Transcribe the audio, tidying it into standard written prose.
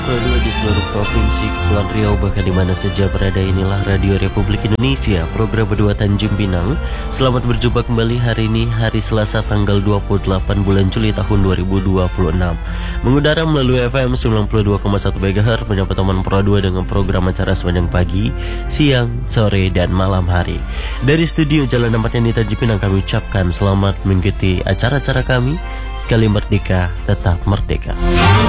Kedua di seluruh provinsi Kepulauan Riau bahkan di mana saja berada, inilah Radio Republik Indonesia, program Berdua Tanjung Pinang. Selamat berjumpa kembali hari ini, hari Selasa tanggal 28 bulan Juli tahun 2026. Mengudara melalui FM 92,1 MHz menyapa teman Pro 2 dengan program acara sepanjang pagi, siang, sore, dan malam hari. Dari studio Jalan Ahmad Yani Tanjung Pinang kami ucapkan selamat mengikuti acara-acara kami. Sekali merdeka, tetap merdeka.